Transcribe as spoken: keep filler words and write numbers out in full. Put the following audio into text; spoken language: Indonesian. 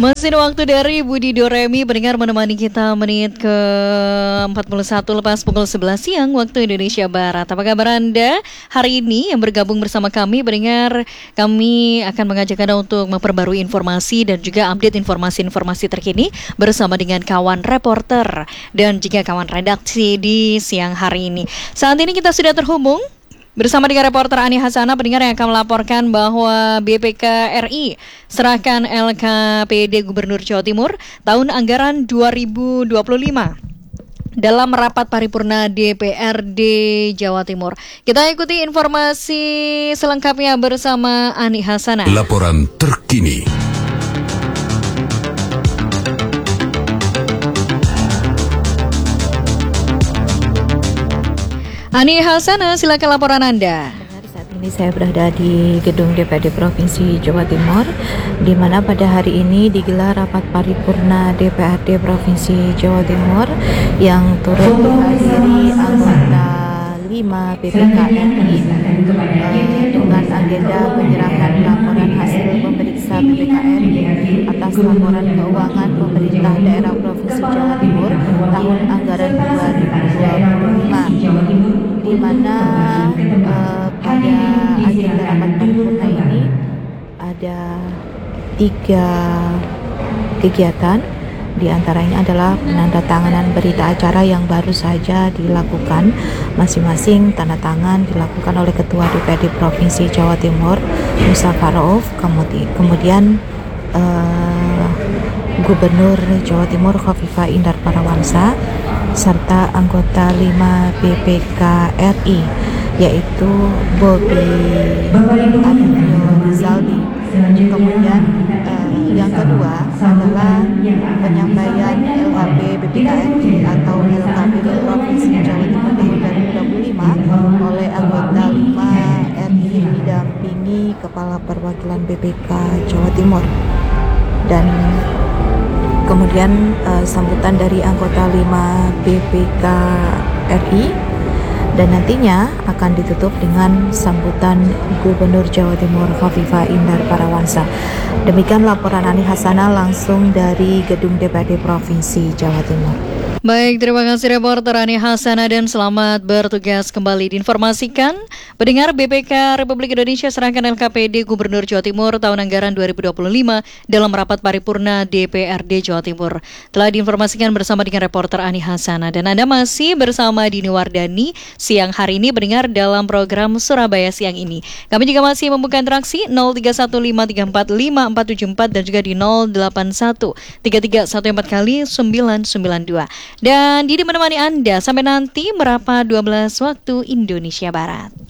Mesin waktu dari Budi Doremi pendengar menemani kita menit ke empat puluh satu lepas pukul sebelas siang waktu Indonesia Barat. Apa kabar Anda hari ini yang bergabung bersama kami pendengar? Kami akan mengajak Anda untuk memperbarui informasi dan juga update informasi-informasi terkini bersama dengan kawan reporter dan juga kawan redaksi di siang hari ini. Saat ini kita sudah terhubung bersama dengan reporter Ani Hasana, pendengar yang akan melaporkan bahwa B P K R I serahkan L K P D Gubernur Jawa Timur tahun anggaran dua ribu dua puluh lima dalam rapat paripurna D P R D Jawa Timur. Kita ikuti informasi selengkapnya bersama Ani Hasana. Laporan terkini. Ani Hasana, silakan laporan Anda. Saat ini saya berada di gedung D P R D Provinsi Jawa Timur, di mana pada hari ini digelar rapat paripurna D P R D Provinsi Jawa Timur yang turut dihadiri anggota lima B P K R I uh, dengan agenda penyerahan laporan hasil pemeriksa B P K R I atas laporan keuangan pemerintah daerah Provinsi Jawa Timur tahun anggaran dua ribu dua puluh lima, di mana uh, pada agenda rapat paripurna ini ada tiga kegiatan. Di antaranya adalah penandatanganan berita acara yang baru saja dilakukan. Masing-masing tanda tangan dilakukan oleh Ketua D P R D Provinsi Jawa Timur Musa Farouf, kemudian, kemudian uh, Gubernur Jawa Timur Khofifah Indar Parawansa, serta anggota lima B P K R I yaitu Bobi Adityo Rizaldi. Kemudian uh, yang kedua adalah penyampaian L K P B P K R I atau L K P D Provinsi Jawa Timur tahun dua ribu dua puluh lima oleh anggota lima R I didampingi Kepala Perwakilan B P K Jawa Timur. Dan kemudian uh, sambutan dari anggota lima B P K R I, dan nantinya akan ditutup dengan sambutan Gubernur Jawa Timur Khofifah Indar Parawansa. Demikian laporan Ani Hasana langsung dari gedung D P R D Provinsi Jawa Timur. Baik, terima kasih reporter Ani Hasana dan selamat bertugas kembali. Diinformasikan, pendengar B P K Republik Indonesia serahkan L K P D Gubernur Jawa Timur tahun anggaran dua ribu dua puluh lima dalam rapat paripurna D P R D Jawa Timur. Telah diinformasikan bersama dengan reporter Ani Hasana dan Anda masih bersama Dini Wardani siang hari ini pendengar dalam program Surabaya siang ini. Kami juga masih membuka interaksi nol tiga satu lima tiga empat lima empat tujuh empat dan juga di nol delapan satu tiga tiga satu empat kali sembilan sembilan dua. Dan Didi menemani Anda sampai nanti merapat dua belas waktu Indonesia Barat.